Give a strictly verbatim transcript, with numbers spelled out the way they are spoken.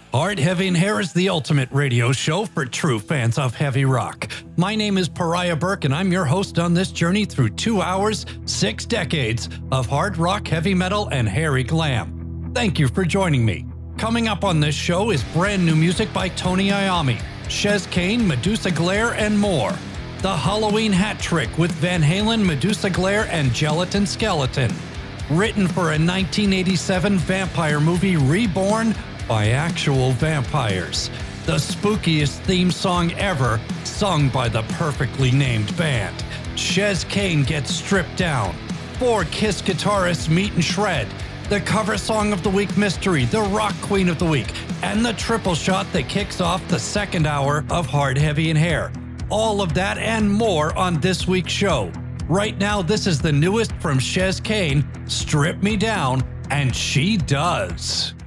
Hard, Heavy, and Hair is the ultimate radio show for true fans of heavy rock. My name is Pariah Burke, and I'm your host on this journey through two hours, six decades of hard rock, heavy metal, and hairy glam. Thank you for joining me. Coming up on this show is brand new music by Tony Iommi, Chez Kane, Medusa Glare, and more. The Halloween Hat Trick with Van Halen, Medusa Glare, and Gelatin Skeleton. Written for a nineteen eighty-seven vampire movie Reborn by actual vampires. The spookiest theme song ever, sung by the perfectly named band. Chez Kane gets stripped down. Four Kiss guitarists meet and shred. The cover song of the week mystery, the rock queen of the week, and the triple shot that kicks off the second hour of Hard, Heavy, and Hair. All of that and more on this week's show. Right now, this is the newest from Chez Kane, Strip Me Down, and she does.